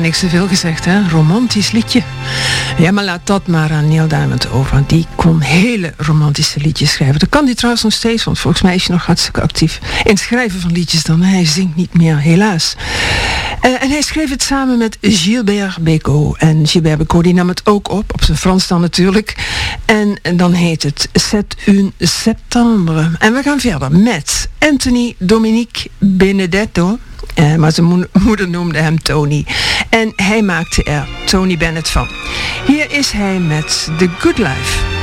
niks te veel gezegd, hè? Romantisch liedje. Ja, maar laat dat maar aan Neil Diamond over. Die kon hele romantische liedjes schrijven. Dat kan die trouwens nog steeds, want volgens mij is hij nog hartstikke actief in het schrijven van liedjes dan. Hij zingt niet meer, helaas. En hij schreef het samen met Gilbert Bécaud. En Gilbert Bécaud die nam het ook op zijn Frans dan natuurlijk. En dan heet het C'est une septembre. En we gaan verder met Anthony Dominique Benedetto. Maar zijn moeder noemde hem Tony. En hij maakte er Tony Bennett van. Hier is hij met The Good Life.